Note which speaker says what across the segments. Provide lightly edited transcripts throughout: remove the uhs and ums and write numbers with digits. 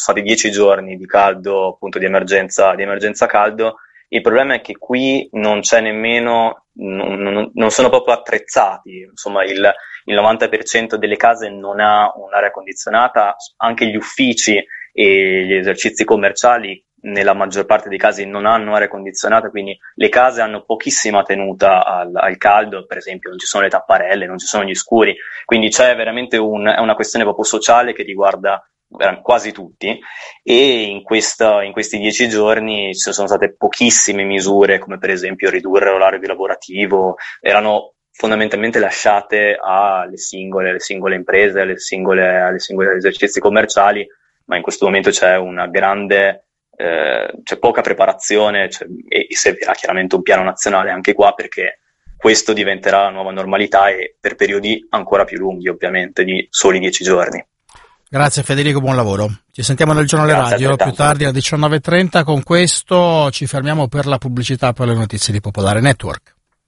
Speaker 1: stati 10 giorni di caldo, appunto di emergenza caldo. Il problema è che qui non c'è nemmeno, non sono proprio attrezzati, insomma il 90% delle case non ha un'aria condizionata, anche gli uffici e gli esercizi commerciali nella maggior parte dei casi non hanno aria condizionata, quindi le case hanno pochissima tenuta al caldo, per esempio non ci sono le tapparelle, non ci sono gli scuri, quindi c'è veramente è una questione proprio sociale che riguarda quasi tutti, e in questi 10 giorni ci sono state pochissime misure, come per esempio ridurre l'orario lavorativo, erano fondamentalmente lasciate alle singole imprese, alle singole esercizi commerciali, ma in questo momento c'è una grande c'è poca preparazione, e servirà chiaramente un piano nazionale anche qua, perché questo diventerà la nuova normalità e per periodi ancora più lunghi, ovviamente, di soli 10 giorni.
Speaker 2: Grazie Federico, buon lavoro. Ci sentiamo nel giornale radio più tardi alle 19:30. Con questo ci fermiamo per la pubblicità, per le notizie di Popolare Network.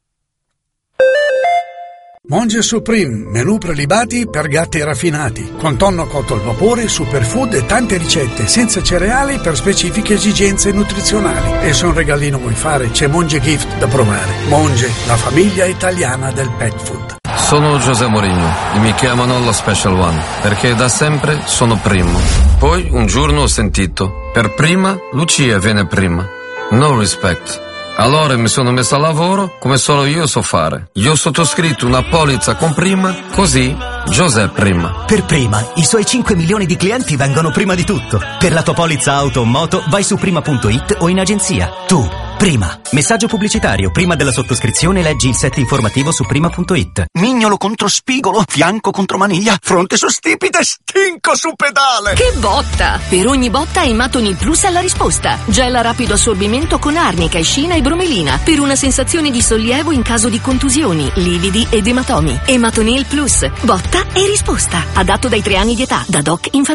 Speaker 3: Monge Supreme, menù prelibati per gatti raffinati, con tonno cotto al vapore, superfood e tante ricette senza cereali per specifiche esigenze nutrizionali. E se un regalino vuoi fare, c'è Monge Gift da provare. Monge, la famiglia italiana del pet food.
Speaker 4: Sono José Mourinho e mi chiamano lo Special One perché da sempre sono primo. Poi un giorno ho sentito, per prima Lucia viene prima. No respect. Allora mi sono messo a lavoro come solo io so fare. Io ho sottoscritto una polizza con prima, così José prima.
Speaker 5: Per prima, i suoi 5 milioni di clienti vengono prima di tutto. Per la tua polizza auto o moto vai su prima.it o in agenzia. Tu, prima. Messaggio pubblicitario. Prima della sottoscrizione leggi il set informativo su prima.it.
Speaker 6: Mignolo contro spigolo, fianco contro maniglia, fronte su stipite, stinco su pedale.
Speaker 7: Che botta! Per ogni botta Ematonil Plus ha la risposta. Gel a rapido assorbimento con arnica, escina e bromelina per una sensazione di sollievo in caso di contusioni, lividi ed ematomi. Ematonil Plus. Botta e risposta. Adatto dai 3 anni di età. Da Doc in famiglia.